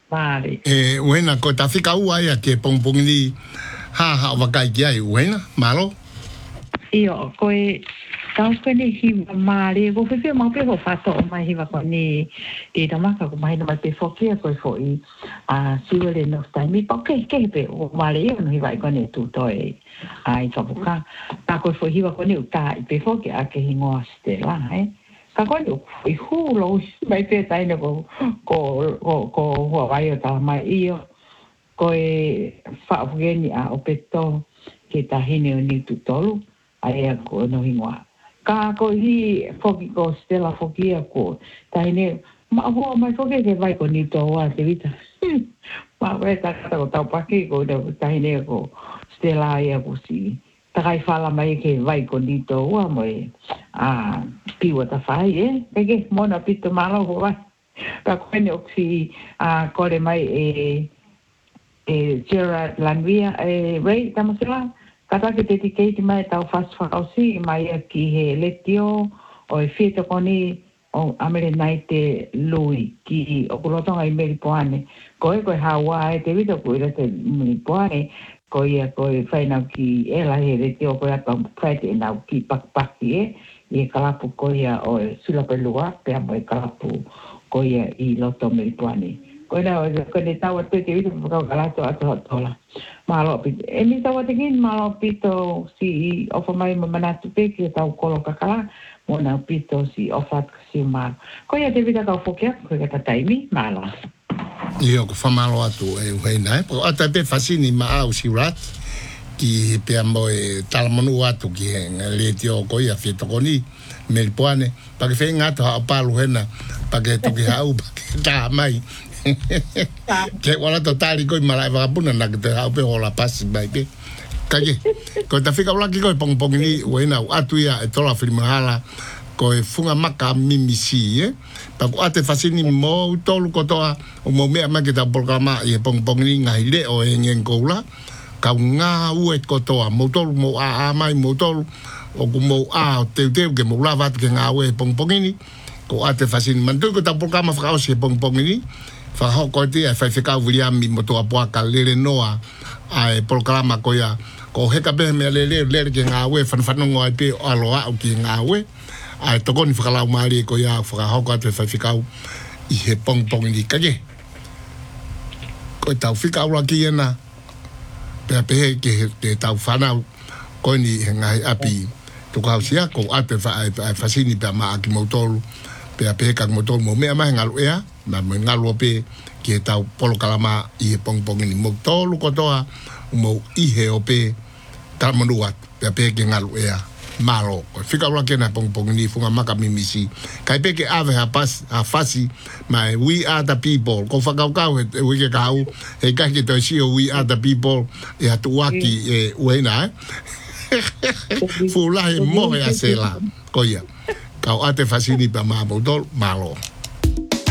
Vale. Wena ko ta fika ua ia ke pongpong ni ha wakai ki ai wena malo. Io koe tau kene hiwa mare ko fe ma pe ho fato o mai hiwa ko ni e tamaka ko mai na pe foki ko foi a siwele no stai mi poke ke pe o mare io no hiwa ko ni tu toi ai ka buka ta ko foi hiwa ko ni ta pe foki a ke hingo stela ka ko ni foi hulo mai pe tai no ko vai ta mai io ko e fa veni a opeto ke ta hine ni tu tolu ai ko no hingoa ka ko hi foki ko stela foki ko taine ma ho mai foki ke vai ko ni to wa te vita ma ve ta ko ta paki ko de taine ko stela ia ko si ta kai fala mai ke vai ko ni to wa mai a piwa ta fai ke mona pito malo ho vai ka ko ni oksi a ko de mai Gerard Lanvia Ray tamasela kata ke te tiki mai tau fast whakausi mai ki he letio o e whieta koni o amere nai te lui ki o kulotonga i meripoane. Ko e koe hawa e te vita ko ira te meripoane ko ia koe whainau ki e la he letio koe ata whaite e nau ki pakpaki i kalapu ko ia o e sulapelua pia mo e kalapu ko ia i loto meripoane. Ko ina ko ne tawa te vita ko kalato ato tola. Malo pito. Emi tawa tingin malo pito si ofa mai manatu pe ki tau kolo kakala mo na pito si ofa si mal. Ko ia te vita ka fokia ko ka taimi malo. Io ko fa malo atu e wena po ata pe fasini ma au si rat ki pe mo e talamanu atu ki le tio ko ia fito koni melpoane pa ke fe ngato a palu hena pa ke to ki hau pa ke ta mai ke wala totali ko malai vagabunda na ke ha pe hola pas bai pe kage ko ta fika ula ki ko pong ni wena atu ya e tola filmahala ko e funga maka mimisi pa ko ate fasini mo tolu ko toa o mo me ma ke ta programa e pong ni ngai le o en ko la ka nga u e ko toa mo tolu mo a mai mo tolu o ko mo a te ke mo lava ke nga u e pong ni ko ate fasini man ko ta programa fa o se pong ni fa ho ko ti fa fika William mi moto apoa ka lele noa ai programa ko ya ko he ka be me lele ke nga we fan ngo ai pe aloa o ki nga we ai to kon fa la mari ko ya fa ho ko te fa fika i he pong ni ka ye ko ta fika ula ki na pe ke te ta fa na ko ni nga api to ka sia ko ate fa sini pe ma ki motor pe ka motor mo me ma ngalu ya na ngalo pe ki tau polo kalama i pong ni mo tolu ko toa mo i he ope ta manuat pe ki ngalo ea malo fika ula ke na pong ni funga maka mimisi kai pe ke ave ha pas ha fasi mai we are the people ko fa kau we ke kau e ka ki to si we are the people e atu waki e wena fula e mo e asela ko ia kau ate fasini pa ma mo malo